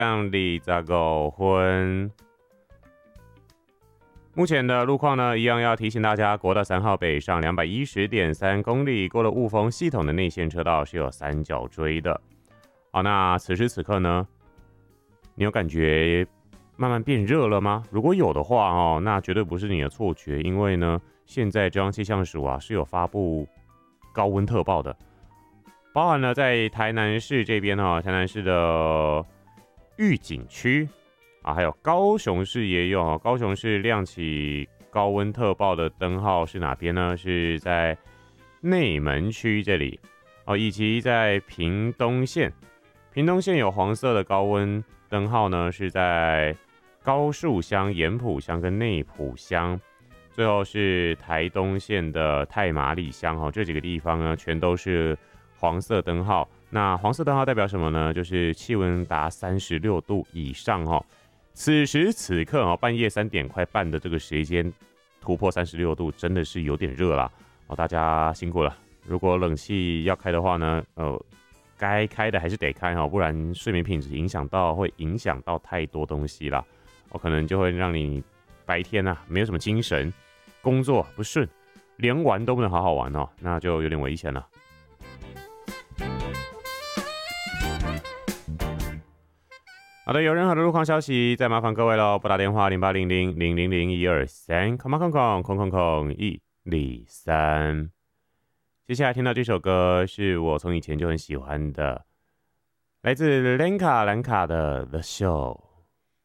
分。目前的路况呢，一样要提醒大家，国道3号北上210.3公里，过了雾峰系统的内线车道是有三角锥的。好，那此时此刻呢，你有感觉慢慢变热了吗？如果有的话哦，那绝对不是你的错觉，因为呢，现在中央气象署是有发布高温特报的，包含了在台南市这边台南市的玉井区还有高雄市也有，高雄市亮起高温特报的灯号是哪边呢？是在内门区这里以及在屏东县，屏东县有黄色的高温灯号呢，是在高树乡、盐埔乡跟内埔乡，最后是台东县的太麻里乡这几个地方呢，全都是黄色灯号。那黄色灯号代表什么呢？就是气温达36度以上此时此刻半夜3点快半的这个时间，突破36度，真的是有点热啦大家辛苦了。如果冷气要开的话呢，该开的还是得开不然睡眠品质会影响到太多东西啦。可能就会让你白天没有什么精神，工作不顺，连玩都不能好好玩那就有点危险了。好的，有任何的路况消息，再麻烦各位喽，拨打电话0800-000-123，空123。接下来听到这首歌是我从以前就很喜欢的，来自兰卡的 The Show。